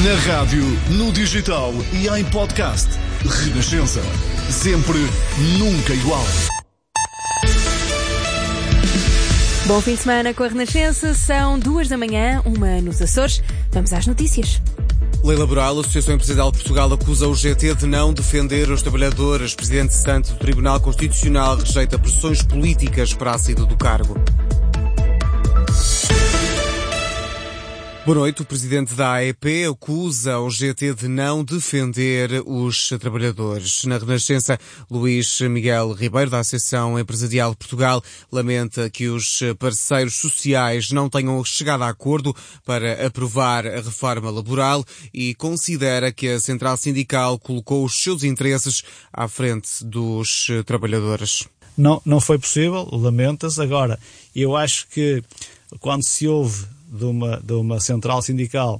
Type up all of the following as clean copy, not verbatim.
Na rádio, no digital e em podcast. Renascença. Sempre, nunca igual. Bom fim de semana com a Renascença. São 2 da manhã, 1 nos Açores. Vamos às notícias. Lei Laboral, a Associação Empresarial de Portugal acusa o GT de não defender os trabalhadores. Presidente Santo do Tribunal Constitucional rejeita pressões políticas para a saída do cargo. Boa noite. O presidente da AEP acusa o GT de não defender os trabalhadores. Na Renascença, Luís Miguel Ribeiro, da Associação Empresarial de Portugal, lamenta que os parceiros sociais não tenham chegado a acordo para aprovar a reforma laboral e considera que a Central Sindical colocou os seus interesses à frente dos trabalhadores. Não foi possível, lamenta-se. Agora, eu acho que quando se ouve de uma central sindical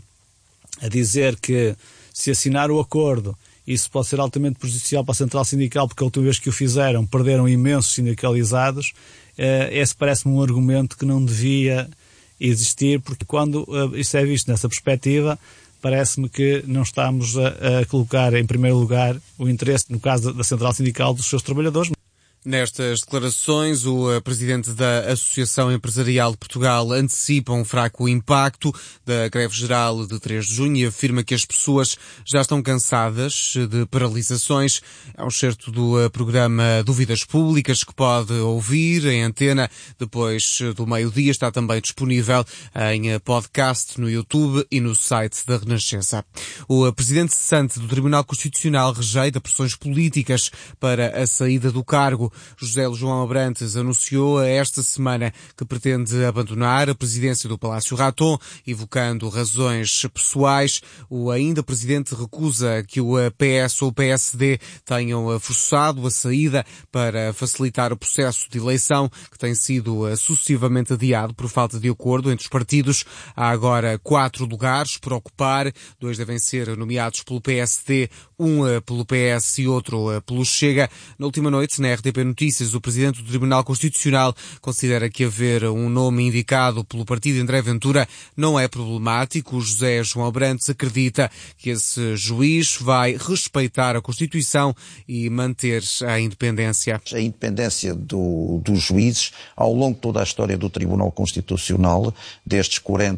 a dizer que se assinar o acordo isso pode ser altamente prejudicial para a central sindical porque a última vez que o fizeram perderam imensos sindicalizados, esse parece-me um argumento que não devia existir, porque quando isso é visto nessa perspectiva parece-me que não estamos a colocar em primeiro lugar o interesse, no caso da central sindical, dos seus trabalhadores. Nestas declarações, o presidente da Associação Empresarial de Portugal antecipa um fraco impacto da greve geral de 3 de junho e afirma que as pessoas já estão cansadas de paralisações. É um excerto do programa Dúvidas Públicas que pode ouvir em antena depois do meio-dia. Está também disponível em podcast no YouTube e no site da Renascença. O presidente Santo do Tribunal Constitucional rejeita pressões políticas para a saída do cargo. José João Abrantes anunciou esta semana que pretende abandonar a presidência do Palácio Raton, evocando razões pessoais. O ainda presidente recusa que o PS ou o PSD tenham forçado a saída para facilitar o processo de eleição, que tem sido sucessivamente adiado por falta de acordo entre os partidos. Há agora 4 lugares por ocupar. 2 devem ser nomeados pelo PSD, 1 pelo PS e outro pelo Chega. Na última noite, na RTP Notícias, o presidente do Tribunal Constitucional considera que haver um nome indicado pelo partido André Ventura não é problemático. O José João Abrantes acredita que esse juiz vai respeitar a Constituição e manter a independência. A independência dos juízes, ao longo de toda a história do Tribunal Constitucional, destes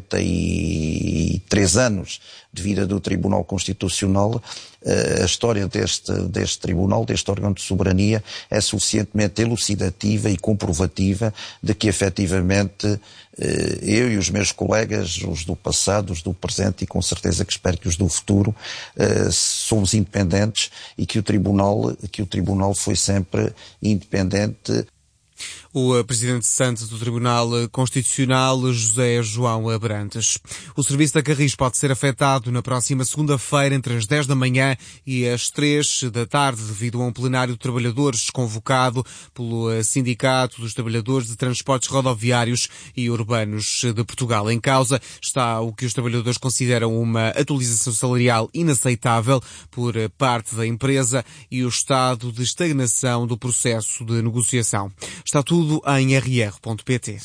43 anos de vida do Tribunal Constitucional, a história deste Tribunal, deste órgão de soberania, é suficientemente elucidativa e comprovativa de que, efetivamente, eu e os meus colegas, os do passado, os do presente e com certeza que espero que os do futuro, somos independentes e que o Tribunal foi sempre independente. O presidente Santo do Tribunal Constitucional, José João Abrantes. O serviço da Carris pode ser afetado na próxima segunda-feira entre as 10 da manhã e as 3 da tarde devido a um plenário de trabalhadores convocado pelo Sindicato dos Trabalhadores de Transportes Rodoviários e Urbanos de Portugal. Em causa está o que os trabalhadores consideram uma atualização salarial inaceitável por parte da empresa e o estado de estagnação do processo de negociação. Está tudo em rr.pt.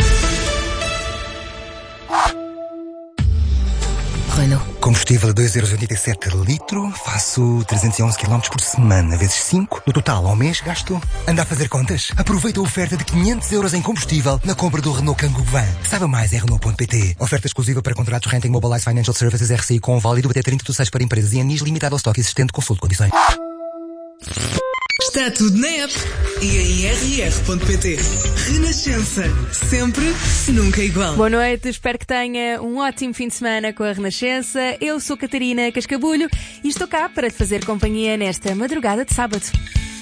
Renault. Combustível a 2,87€ litro, faço 311 km por semana, vezes 5. No total, ao mês, gasto... Anda a fazer contas? Aproveita a oferta de 500€ em combustível na compra do Renault Kangoo Van. Saiba mais em Renault.pt. Oferta exclusiva para contratos Renting Mobilize Financial Services RCI com válido até 30/6 para empresas e anis limitado ao estoque existente. Consulte condições. Está tudo na app e em rr.pt. Renascença. Sempre, nunca igual. Boa noite, espero que tenha um ótimo fim de semana com a Renascença. Eu sou Catarina Cascabulho e estou cá para te fazer companhia nesta madrugada de sábado.